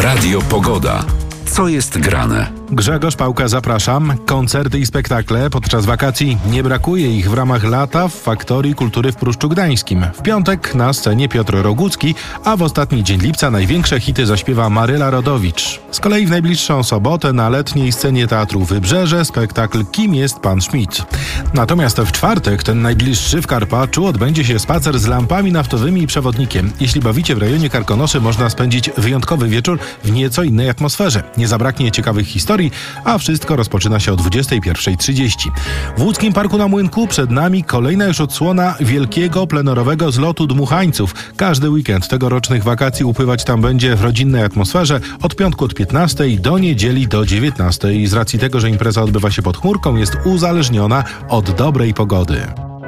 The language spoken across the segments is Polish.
Radio Pogoda. Co jest grane? Grzegorz Pałka, zapraszam. Koncerty i spektakle podczas wakacji. Nie brakuje ich w ramach lata w Faktorii Kultury w Pruszczu Gdańskim. W piątek na scenie Piotr Rogucki, a w ostatni dzień lipca największe hity zaśpiewa Maryla Rodowicz. Z kolei w najbliższą sobotę na letniej scenie Teatru Wybrzeże spektakl Kim jest pan Schmidt. Natomiast w czwartek, ten najbliższy w Karpaczu, odbędzie się spacer z lampami naftowymi i przewodnikiem. Jeśli bawicie w rejonie Karkonoszy, można spędzić wyjątkowy wieczór w nieco innej atmosferze. Nie zabraknie ciekawych historii, a wszystko rozpoczyna się o 21:30. W Łódzkim Parku na Młynku przed nami kolejna już odsłona wielkiego plenerowego zlotu dmuchańców. Każdy weekend tegorocznych wakacji upływać tam będzie w rodzinnej atmosferze od piątku od 15 do niedzieli do 19. Z racji tego, że impreza odbywa się pod chmurką, jest uzależniona od dobrej pogody.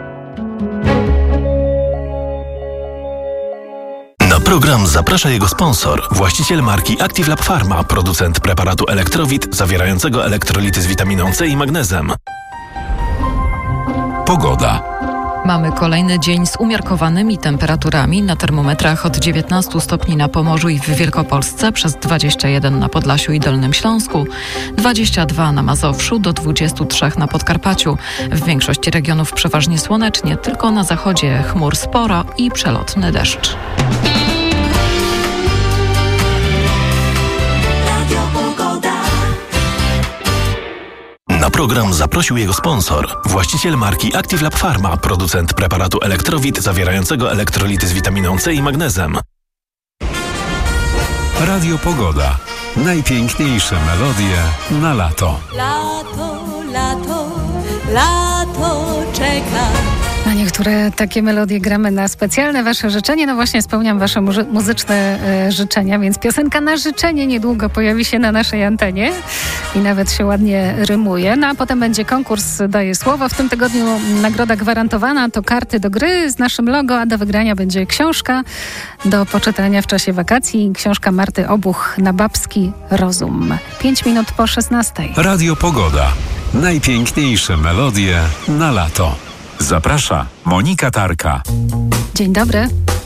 Na program zaprasza jego sponsor, właściciel marki Active Lab Pharma, producent preparatu Elektrowit zawierającego elektrolity z witaminą C i magnezem. Pogoda. Mamy kolejny dzień z umiarkowanymi temperaturami. Na termometrach od 19 stopni na Pomorzu i w Wielkopolsce, przez 21 na Podlasiu i Dolnym Śląsku, 22 na Mazowszu, do 23 na Podkarpaciu. W większości regionów przeważnie słonecznie, tylko na zachodzie chmur sporo i przelotny deszcz. Na program zaprosił jego sponsor, właściciel marki Active Lab Pharma, producent preparatu Elektrowit zawierającego elektrolity z witaminą C i magnezem. Radio Pogoda. Najpiękniejsze melodie na lato. Lato, lato, lato czeka. Na niektóre takie melodie gramy na specjalne wasze życzenie. No właśnie spełniam wasze muzyczne życzenia, więc piosenka na życzenie niedługo pojawi się na naszej antenie i nawet się ładnie rymuje. No a potem będzie konkurs Daję Słowo. W tym tygodniu nagroda gwarantowana to karty do gry z naszym logo, a do wygrania będzie książka do poczytania w czasie wakacji. Książka Marty Obuch Na babski rozum. 5 minut po 16. Radio Pogoda. Najpiękniejsze melodie na lato. Zaprasza Monika Tarka. Dzień dobry.